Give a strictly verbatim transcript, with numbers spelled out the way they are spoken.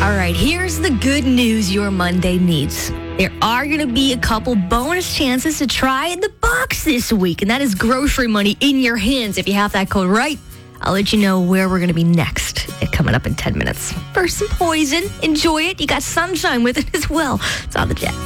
All right, here's the good news your Monday needs. There are going to be a couple bonus chances to try the box this week, and that is grocery money in your hands. If you have that code right, I'll let you know where we're going to be next. It coming up in ten minutes. First, some Poison. Enjoy it. You got Sunshine with it as well. It's on the Jet.